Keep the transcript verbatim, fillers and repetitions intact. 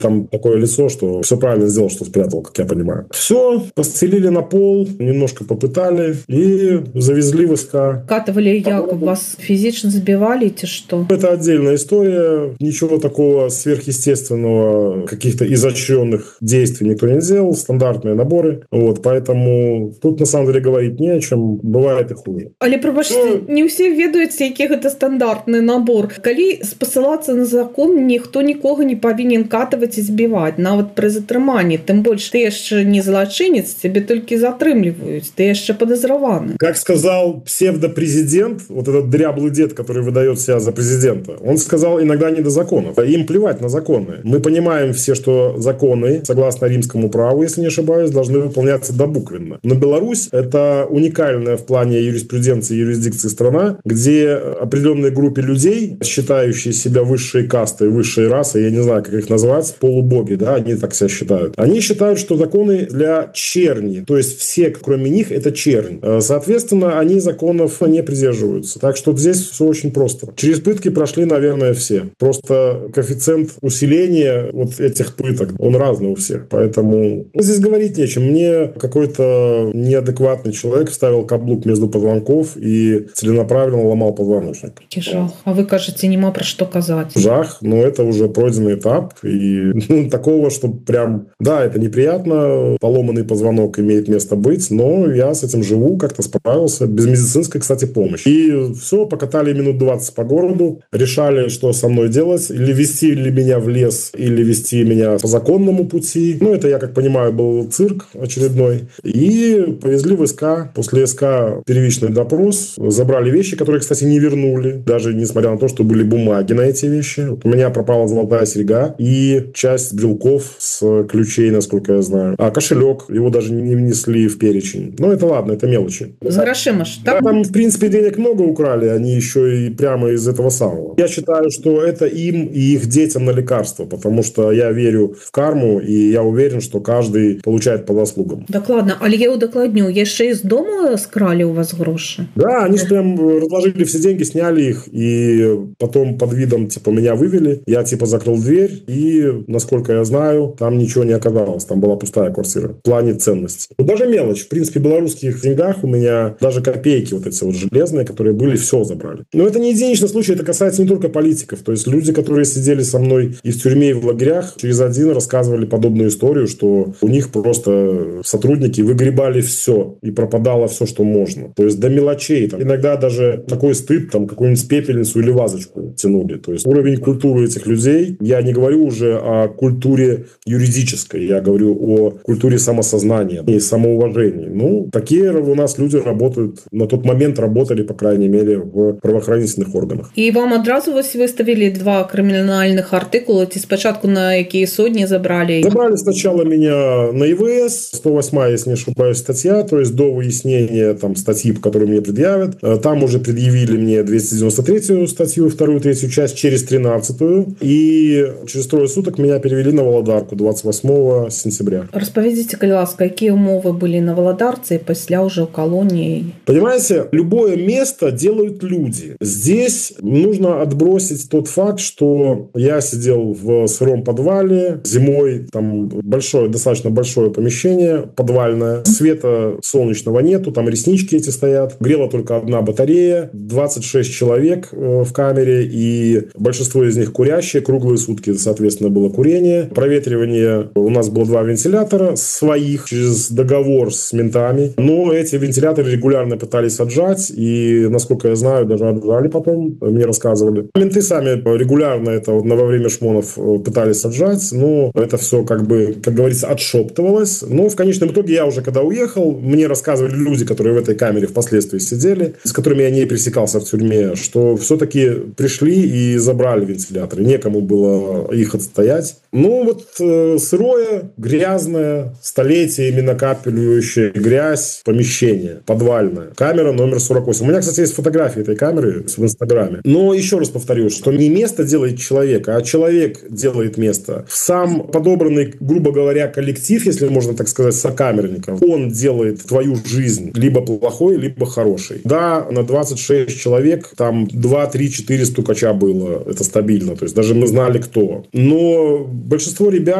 там такое лицо, что все правильно сделал, что спрятал, как я понимаю. Все, постелили на пол, немножко попытали и завезли в СК. Катывали як? Вас физично сбивали, те что? Это отдельная история. Ничего такого сверхъестественного, каких-то изощренных действий никто не делал. Стандартные наборы. Вот, поэтому тут на самом деле говорить не о чем. Бывает и хуже. Але, пробачте, ну, не все ведают, який гэта стандартны набор. Калі спасылацца на закон, ніхто нікога не павінен катаваць і збіваць, нават пры затрыманні. Тым больш, ты яшчэ не злачынец, тебе толькі затрымліваюць, ты яшчэ подозреваны. Как сказал псевдопрезидент, вот этот дряблый дед, который выдает себя за президента, он сказал иногда не до законов. Им плевать на законы. Мы понимаем все, что законы, согласно римскому праву, если не ошибаюсь, должны выполняться добуквенно. Но Беларусь – это уникальная в плане юриспруденции и юрисдикции страна, где определенной группе людей, считающие себя высшей кастой, высшей расой, я не знаю, как их назвать, полубоги, да, они так себя считают. Они считают, что законы для черни, то есть все, кроме них, это чернь. Соответственно, они законов не придерживаются. Так что здесь все очень просто. Через пытки прошли, наверное, все. Просто коэффициент усиления вот этих пыток, он разный у всех. Поэтому здесь говорить нечем. Мне какой-то неадекватный человек вставил каблук между позвонков и целенаправленно ломал позвоночник. Жах. А вы кажете, нема про что казать? Жах, но это уже пройденный этап. И ну, такого, что прям, да, это неприятно, поломанный позвонок имеет место быть, но я с этим живу, как-то справился, без медицинской, кстати, помощи. И все, покатали минут двадцать по городу, решали, что со мной делать, или вести ли меня в лес, или вести меня по законному пути. Ну, это, я как понимаю, был цирк очередной. И повезли в СК. После СК первичный допрос, забрали вещи, которые, кстати, не вернули, даже несмотря на то, что были бумаги на эти вещи. Вот у меня пропала золотая серьга и часть брелков с ключей, насколько я знаю. А кошелек, его даже не внесли в перечень. Но это ладно, это мелочи. За грошима ж, да? Там, в принципе, денег много украли, они еще и прямо из этого самого. Я считаю, что это им и их детям на лекарство, потому что я верю в карму, и я уверен, что каждый получает по заслугам. Докладно. Але я удокладню, еще из дома скрали у вас гроши? Да, они же прям разложили все деньги, сняли их, и потом под видом, типа, меня вывели. Я, типа, закрыл дверь, и, насколько я знаю, там ничего не оказалось. Там была пустая квартира. В плане ценности. Ну, даже мелочь. В принципе, в белорусских деньгах у меня даже копейки вот эти вот железные, которые были, все забрали. Но это не единичный случай, это касается не только политиков. То есть люди, которые сидели со мной и в тюрьме, и в лагерях, через один рассказывали подобную историю, что у них просто сотрудники выгребали все, и пропадало все, что можно. То есть до мелочей. Там, иногда даже такой стыд, там, какую-нибудь пепельницу или вазочку тянули. То есть уровень культуры этих людей, я не говорю уже о культуре юридической, я говорю о культуре самосознания и самоуважения. Ну, такие у нас люди работают, на тот момент работали, по крайней мере, в правоохранительных органах. И вам одразу ось выставили два криминальных артикула, ті спочатку на які судні забрали? Забрали сначала меня на ИВС, сто восьмая, если не ошибаюсь, статья, то есть до выяснения там статьи, которые мне предъявят. Там уже предъявили мне двести девяносто третью статью, вторую, третью часть, через тринадцатую. И через трое суток меня перевели на Володарку двадцать восьмого сентября. Распавядзіце, калі ласка, какие умовы были на Володарце и пасля уже в колонии? Понимаете, любое место делают люди. Здесь нужно отбросить тот факт, что я сидел в сыром подвале, зимой, там большое, достаточно большое помещение, подвальное, света солнечного нету, там реснички эти стоят, грела только одна батарея, двадцать шесть человек в камере, и большинство из них курящие, круглые сутки, соответственно, было курение. Проветривание, у нас было два вентилятора своих, через договор с ментами, но эти вентиляторы регулярно пытались отжать, и, насколько я знаю, даже отжали потом, мне рассказывали. Менты сами регулярно это вот во время шмонов пытались отжать, но это все, как бы, как говорится, отшептывалось. Но в конечном итоге я уже, когда уехал, мне рассказывали люди, которые в этой камере впоследствии сидели, с которыми я не пересекался в тюрьме, что все-таки пришли и забрали вентиляторы. Некому было их отстоять. Ну, вот э, сырое, грязное, столетиями накапливающее грязь, помещение, подвальное. Камера номер сорок восемь. У меня, кстати, есть фотографии этой камеры в Инстаграме. Но еще раз повторю, что не место делает человека, а человек делает место. Сам подобранный, грубо говоря, коллектив, если можно так сказать, сокамерников, он делает твою жизнь либо плохой, либо хорошей. Да, на двадцать шесть человек там два, три, четыре стукача было. Это стабильно. То есть даже мы знали, кто. Но большинство ребят